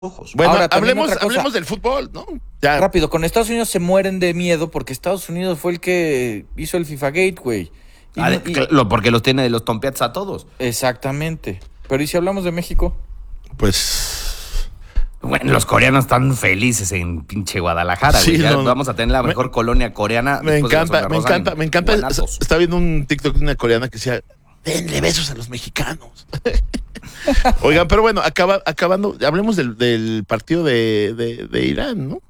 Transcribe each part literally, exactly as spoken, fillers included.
ojos. Bueno, Ahora, hablemos, hablemos del fútbol, ¿no? Ya. Rápido, con Estados Unidos se mueren de miedo porque Estados Unidos fue el que hizo el FIFA Gate, güey. Ah, no, y... lo, porque los tiene de los tompiats a todos. Exactamente. Pero ¿y si hablamos de México? Pues... Bueno, los coreanos están felices en pinche Guadalajara, sí, güey. Ya no, vamos a tener la mejor me, colonia coreana. Me encanta, me encanta, me encanta. Estaba viendo un TikTok de una coreana que decía, denle besos a los mexicanos. Oigan, pero bueno, acaba, acabando, hablemos del, del partido de, de, de Irán, ¿no?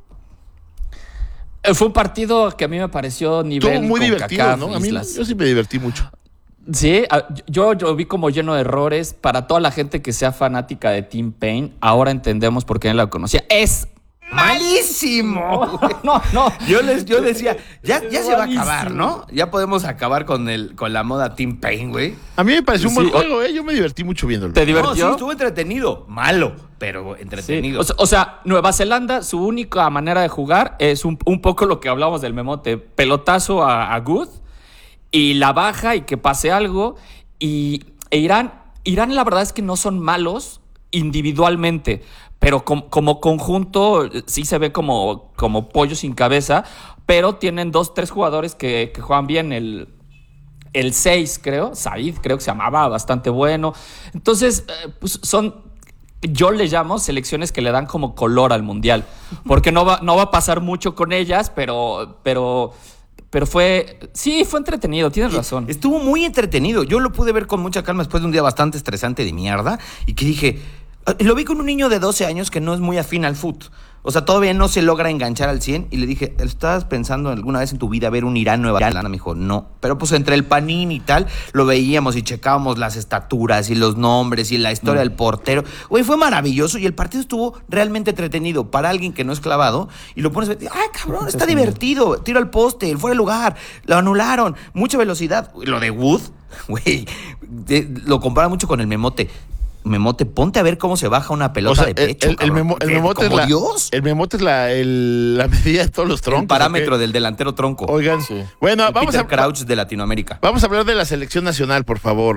Fue un partido que a mí me pareció nivel Estuvo muy divertido, CONCACAF, ¿no? A mí Islas. yo sí me divertí mucho. Sí, yo lo vi como lleno de errores. Para toda la gente que sea fanática de Tim Payne, ahora entendemos por qué no la conocía. ¡Es malísimo! No, no. Yo les yo decía, ya, ya se va a acabar, ¿no? Ya podemos acabar con el con la moda Tim Payne, güey. A mí me pareció un sí, buen juego, ¿eh? Yo me divertí mucho viéndolo. ¿Te divirtió? No, sí, estuvo entretenido. Malo, pero entretenido. Sí. O, o sea, Nueva Zelanda, su única manera de jugar es un, un poco lo que hablábamos del memote. Pelotazo a, a Good y la baja y que pase algo. Y e Irán, Irán la verdad es que no son malos individualmente, pero com, como conjunto sí se ve como, como pollo sin cabeza, pero tienen dos, tres jugadores que, que juegan bien. El, el seis, creo, Said, creo que se llamaba, bastante bueno. Entonces, eh, pues son... Yo le llamo selecciones que le dan como color al mundial, porque no va, no va a pasar mucho con ellas, pero, pero, pero fue, sí, fue entretenido, tienes razón. Estuvo muy entretenido, yo lo pude ver con mucha calma después de un día bastante estresante de mierda, y que dije, lo vi con un niño de doce años que no es muy afín al fútbol. O sea, todavía no se logra enganchar al cien. Y le dije, ¿estabas pensando alguna vez en tu vida ver un Irán-Nueva Zelanda? Me dijo, no. Pero pues entre el panín y tal, lo veíamos y checábamos las estaturas y los nombres y la historia mm. del portero. Güey, fue maravilloso y el partido estuvo realmente entretenido para alguien que no es clavado. Y lo pones a ver, ¡ay, cabrón! Está divertido. Tiro al poste, fuera de lugar. Lo anularon. Mucha velocidad. Lo de Wood, güey, lo compara mucho con el memote. Memote, ponte a ver cómo se baja una pelota, o sea, de pecho. El, el, el, memo, el memote es la, Dios. El memote es la, el, la medida de todos los troncos. El parámetro del delantero tronco. Oigan, sí. Bueno, el vamos Peter a Crouch de Latinoamérica. Vamos a hablar de la selección nacional, por favor.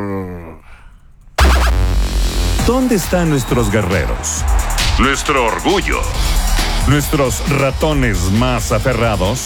¿Dónde están nuestros guerreros? Nuestro orgullo. Nuestros ratones más aferrados.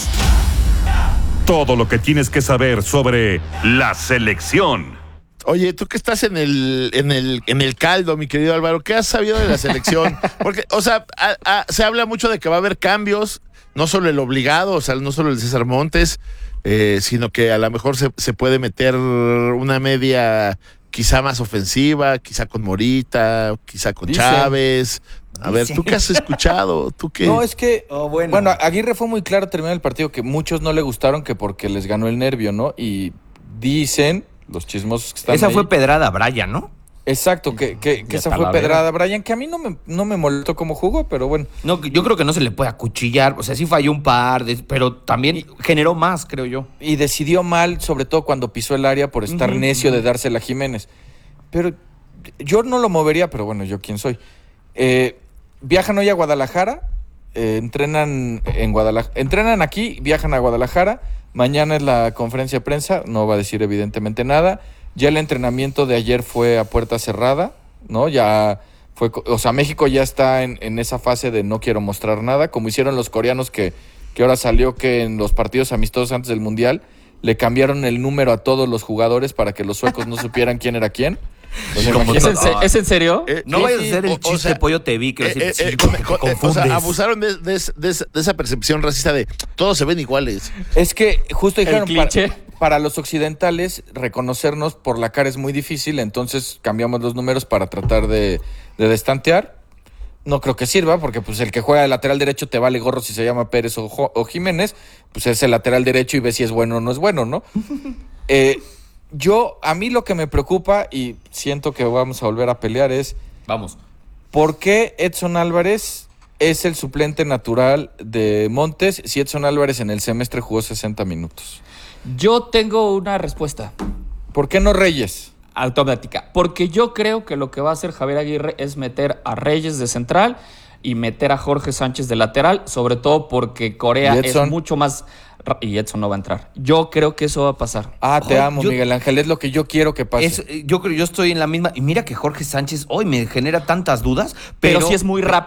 Todo lo que tienes que saber sobre la selección. Oye, tú que estás en el, en el, en el caldo, mi querido Álvaro, ¿qué has sabido de la selección? Porque, o sea, a, a, se habla mucho de que va a haber cambios, no solo el obligado, o sea, no solo el César Montes, eh, sino que a lo mejor se, se puede meter una media quizá más ofensiva, quizá con Morita, quizá con Dice. Chávez. A ver, ¿tú qué has escuchado? ¿Tú qué? No, es que, oh, bueno. bueno, Aguirre fue muy claro terminando el partido que muchos no le gustaron que porque les ganó el nervio, ¿no? Y dicen... los chismosos que están Esa ahí. fue pedrada a Brian, ¿no? Exacto, que, que, que esa fue pedrada a Brian, que a mí no me, no me molestó como jugó, pero bueno. No, yo creo que no se le puede acuchillar, o sea, sí falló un par, de, pero también y, generó más, creo yo. Y decidió mal, sobre todo cuando pisó el área por estar uh-huh, necio uh-huh. de dársela a Jiménez. Pero yo no lo movería, pero bueno, yo quién soy. Eh, viajan hoy a Guadalajara, eh, entrenan en Guadalajara, entrenan aquí, viajan a Guadalajara. Mañana es la conferencia de prensa, no va a decir evidentemente nada. Ya el entrenamiento de ayer fue a puerta cerrada, ¿no? Ya fue, o sea, México ya está en, en esa fase de no quiero mostrar nada, como hicieron los coreanos que, que ahora salió que en los partidos amistosos antes del Mundial le cambiaron el número a todos los jugadores para que los suecos no supieran quién era quién. ¿Es, en, ¿Es en serio? Eh, no sí, vayas sí, a hacer el chiste o sea, pollo te vi que eh, eh, eh, con, con, o sea, abusaron de, de, de, de esa percepción racista de todos se ven iguales. Es que justo dijeron para, para los occidentales reconocernos por la cara es muy difícil, entonces cambiamos los números para tratar de, de destantear. No creo que sirva, porque pues el que juega de lateral derecho te vale gorro si se llama Pérez o, o Jiménez, pues es el lateral derecho y ve si es bueno o no es bueno, ¿no? eh Yo, a mí lo que me preocupa, y siento que vamos a volver a pelear, es... Vamos. ¿Por qué Edson Álvarez es el suplente natural de Montes si Edson Álvarez en el semestre jugó sesenta minutos? Yo tengo una respuesta. ¿Por qué no Reyes? Automática. Porque yo creo que lo que va a hacer Javier Aguirre es meter a Reyes de central y meter a Jorge Sánchez de lateral, sobre todo porque Corea ¿Y es Edson? mucho más... Y Edson no va a entrar. Yo creo que eso va a pasar. Ah, te Joder, amo, yo- Miguel Ángel. Es lo que yo quiero que pase. Es- yo creo, yo estoy en la misma. Y mira que Jorge Sánchez hoy me genera tantas dudas, Pero, pero, sí es muy rápido.